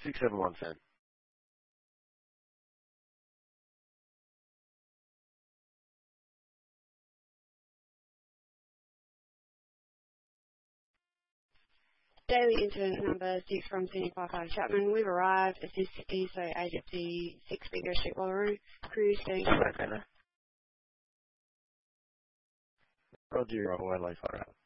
6717. Daily incident number 6 from Sydney 55 Chapman. We've arrived. Assist ESO Agency 6 Bigger Street Wallaroo. Crew standing by. Roger, you're on wildlife fire out.